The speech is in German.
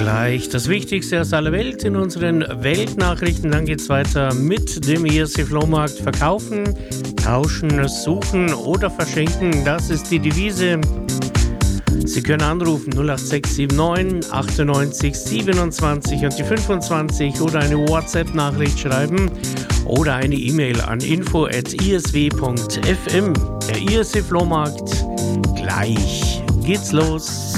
Gleich das Wichtigste aus aller Welt in unseren Weltnachrichten. Dann geht es weiter mit dem ISC Flohmarkt. Verkaufen, tauschen, suchen oder verschenken. Das ist die Devise. Sie können anrufen 08679 98 27 und die 25 oder eine WhatsApp-Nachricht schreiben oder eine E-Mail an info@isw.fm. Der ISC Flohmarkt. Gleich geht's los.